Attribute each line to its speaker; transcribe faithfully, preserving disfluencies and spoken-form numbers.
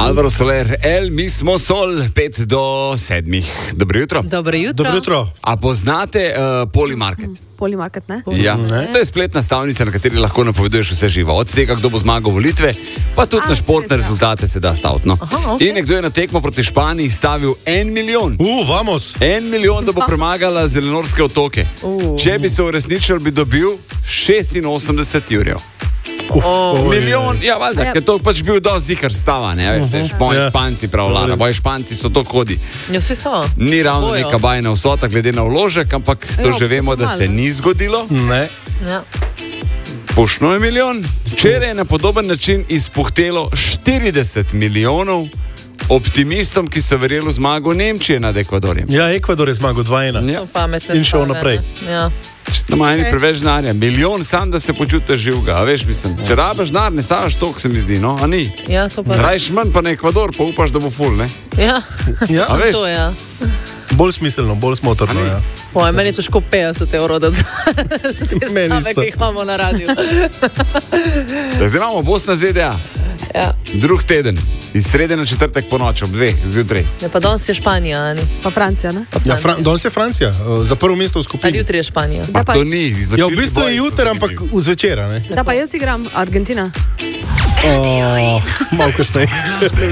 Speaker 1: Alvaro Soler, El Mismo Sol, pet do sedmih. Dobro jutro.
Speaker 2: Dobro jutro.
Speaker 3: Dobro jutro.
Speaker 1: A poznate uh, Polymarket?
Speaker 4: Polymarket, ne?
Speaker 1: Ja.
Speaker 3: Ne.
Speaker 1: To je spletna stavnica, na kateri lahko napoveduješ vse živo. Od tega, kdo bo zmagal volitve, pa tudi
Speaker 4: A,
Speaker 1: na športne
Speaker 4: res, ja.
Speaker 1: rezultate se da staviti. No.
Speaker 2: Aha, okej.
Speaker 1: In nekdo je na tekmo proti Španiji stavil en milijon.
Speaker 3: Uh, vamos.
Speaker 1: En milijon, da bo premagala Zelenorske otoke.
Speaker 2: Uh.
Speaker 1: Če bi se uresničil, bi dobil šestinosemdeset jurjev.
Speaker 2: Oh.
Speaker 1: Milijon, ja, valjda,
Speaker 4: Ja.
Speaker 1: ker to pač bil dosti zikr stava, ne, veš, uh-huh. Špoj,
Speaker 3: Ja.
Speaker 1: Španci prav vlada, boji Španci so to kodi.
Speaker 2: Ja, vsi so.
Speaker 1: Ni ravno
Speaker 2: Bojo.
Speaker 1: neka bajna vsota, glede na vložek, ampak to
Speaker 4: Ja,
Speaker 1: že vemo, da se
Speaker 4: malo.
Speaker 1: ni zgodilo.
Speaker 3: Ne.
Speaker 2: Ja.
Speaker 1: Pošno je milijon. Včeraj je na podoben način izpuhtelo štirideset milijonov optimistom, ki so verjeli v zmago Nemčije nad Ekvadorjem.
Speaker 3: Ja, Ekvador je zmagal dva ena.
Speaker 1: Ja.
Speaker 2: So pametne.
Speaker 3: In šel
Speaker 2: stave,
Speaker 3: naprej.
Speaker 2: ne? Ja.
Speaker 1: Če ima eni preveč denarja, milijon sam, da se počutiš živega, a veš, mislim. Če rabiš denar, ne stavaš toliko, se mi zdi, no, a ni.
Speaker 2: Ja, to pa.
Speaker 1: Rajš manj pa na Ekvador, pa upaš, da bo ful, ne?
Speaker 2: Ja.
Speaker 3: Ja,
Speaker 1: A veš?
Speaker 2: To je. Ja.
Speaker 3: bolj smiselno, bolj smotrno.
Speaker 1: A ni?
Speaker 3: Ja.
Speaker 2: Oj, meni je težko petdeset evrov dati za, za te
Speaker 3: Meni
Speaker 2: stave,
Speaker 3: isto.
Speaker 2: ki jih imamo na radiju.
Speaker 1: Zdaj imamo Bosna Z D A,
Speaker 2: Ja.
Speaker 1: drug teden, iz srede na četrtek po noč, ob dveh zjutraj.
Speaker 2: Ja, pa danes je Španija, ani.
Speaker 4: Pa Francija, ne?
Speaker 3: Ja, Fran danes je Francija, uh, za prvo mesto v
Speaker 2: Ali
Speaker 3: skupini.
Speaker 2: jutri je Španija.
Speaker 1: Pa
Speaker 4: pa-
Speaker 1: to ni.
Speaker 3: Ja, v bistvu je jutri, ampak v zvečer.
Speaker 4: Da pa jaz igram Argentina.
Speaker 3: Oh, malo kasneje.